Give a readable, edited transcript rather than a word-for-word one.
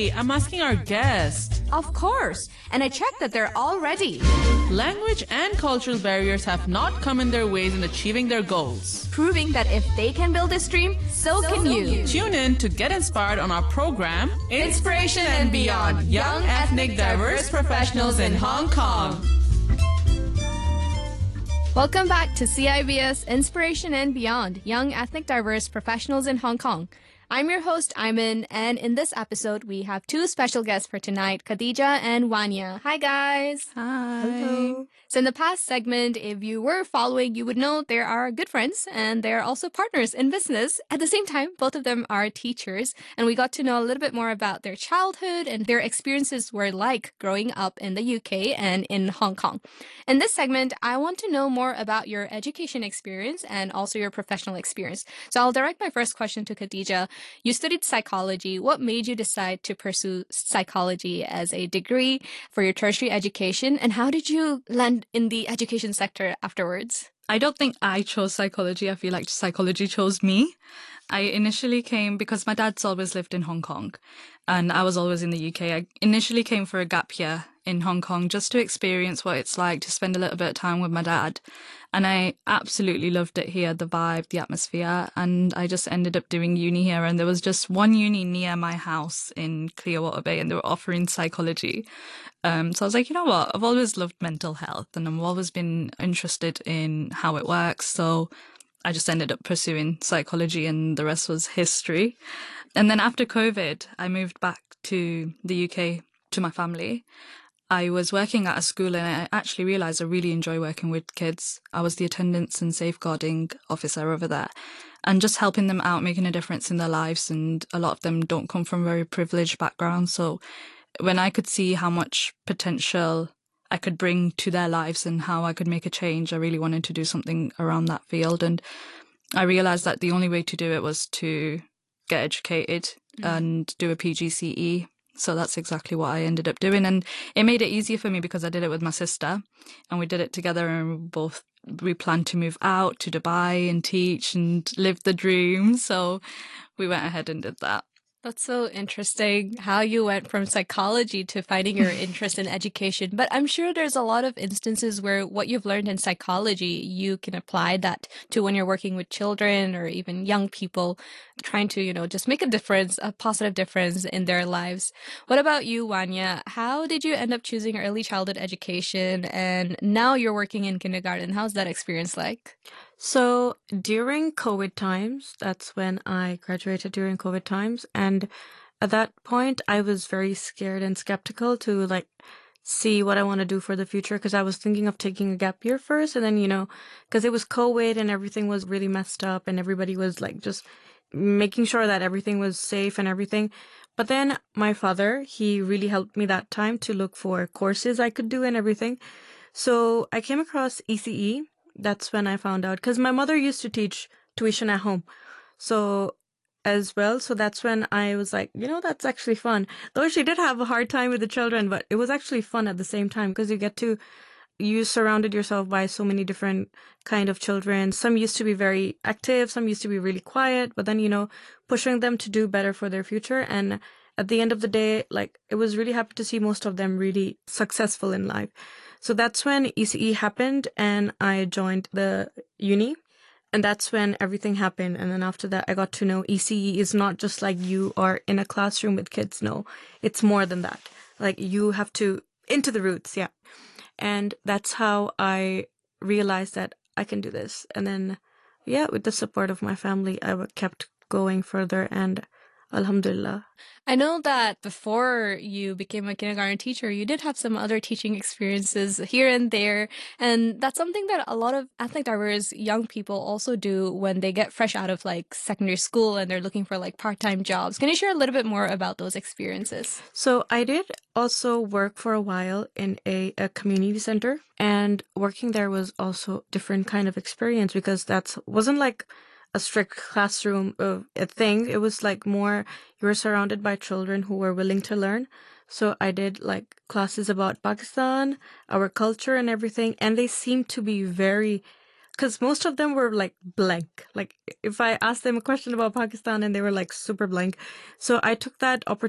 Actually, I'm asking our guest. Of course. And I checked that they're all ready. Language and cultural barriers have not come in their ways in achieving their goals. Proving that if they can build this dream, so can you. Tune in to get inspired on our program, Inspiration and Beyond, Young Ethnic Diverse Professionals in Hong Kong. Welcome back to CIBS Inspiration and Beyond, Young Ethnic Diverse Professionals in Hong Kong. I'm your host, Ayman, and in this episode, we have two special guests for tonight, Khadija and Wanya. Hi, guys. Hi. Hello. So in the past segment, if you were following, you would know they are good friends and they're also partners in business. At the same time, both of them are teachers, and we got to know a little bit more about their childhood and their experiences were like growing up in the UK and in Hong Kong. In this segment, I want to know more about your education experience and also your professional experience. So I'll direct my first question to Khadija. You studied psychology. What made you decide to pursue psychology as a degree for your tertiary education? And how did you land in the education sector afterwards? I don't think I chose psychology. I feel like psychology chose me. I initially came because my dad's always lived in Hong Kong and I was always in the UK. I initially came for a gap year in Hong Kong just to experience what it's like to spend a little bit of time with my dad. And I absolutely loved it here, the vibe, the atmosphere. And I just ended up doing uni here. And there was just one uni near my house in Clearwater Bay and they were offering psychology. So I was like, you know what? I've always loved mental health and I've always been interested in how it works. So I just ended up pursuing psychology and the rest was history. And then after COVID, I moved back to the UK to my family. I was working at a school and I actually realised I really enjoy working with kids. I was the attendance and safeguarding officer over there and just helping them out, making a difference in their lives. And a lot of them don't come from very privileged backgrounds. So when I could see how much potential I could bring to their lives and how I could make a change, I really wanted to do something around that field. And I realised that the only way to do it was to get educated and do a PGCE. So that's exactly what I ended up doing. And it made it easier for me because I did it with my sister and we did it together and we planned to move out to Dubai and teach and live the dream. So we went ahead and did that. That's so interesting how you went from psychology to finding your interest in education. But I'm sure there's a lot of instances where what you've learned in psychology, you can apply that to when you're working with children or even young people trying to, just make a difference, a positive difference in their lives. What about you, Wanya? How did you end up choosing early childhood education? And now you're working in kindergarten. How's that experience like? So during COVID times, that's when I graduated during COVID times. And at that point, I was very scared and skeptical to see what I want to do for the future because I was thinking of taking a gap year first. And then, because it was COVID and everything was really messed up and everybody was just making sure that everything was safe and everything. But then my father, he really helped me that time to look for courses I could do and everything. So I came across ECE. That's when I found out because my mother used to teach tuition at home. So as well. So that's when I was like, that's actually fun. Though she did have a hard time with the children, but it was actually fun at the same time because you surrounded yourself by so many different kind of children. Some used to be very active. Some used to be really quiet, but then, pushing them to do better for their future. And at the end of the day, it was really happy to see most of them really successful in life. So that's when ECE happened and I joined the uni and that's when everything happened. And then after that, I got to know ECE is not just you are in a classroom with kids. No, it's more than that. You have to into the roots. Yeah. And that's how I realized that I can do this. And then, with the support of my family, I kept going further and Alhamdulillah. I know that before you became a kindergarten teacher, you did have some other teaching experiences here and there. And that's something that a lot of ethnic diverse young people also do when they get fresh out of secondary school and they're looking for part-time jobs. Can you share a little bit more about those experiences? So I did also work for a while in a community center, and working there was also different kind of experience because that wasn't a strict classroom thing. It was more you were surrounded by children who were willing to learn. So I did classes about Pakistan, our culture and everything. And they seemed to be very, because most of them were blank. If I asked them a question about Pakistan and they were super blank. So I took that opportunity